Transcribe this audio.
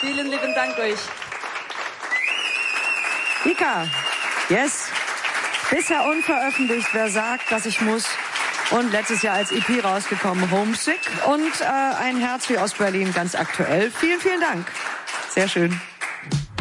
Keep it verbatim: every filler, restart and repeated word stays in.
Vielen lieben Dank euch. Ika, yes. Bisher unveröffentlicht, wer sagt, dass ich muss. Und letztes Jahr als E P rausgekommen, Homesick. Und äh, ein Herz wie Ostberlin, ganz aktuell. Vielen, vielen Dank. Sehr schön.